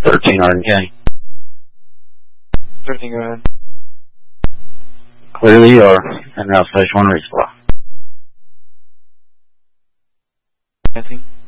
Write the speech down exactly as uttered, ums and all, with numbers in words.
thirteen Arden County. thirteen, go ahead. Clearly, or en route station one reachable. Anything?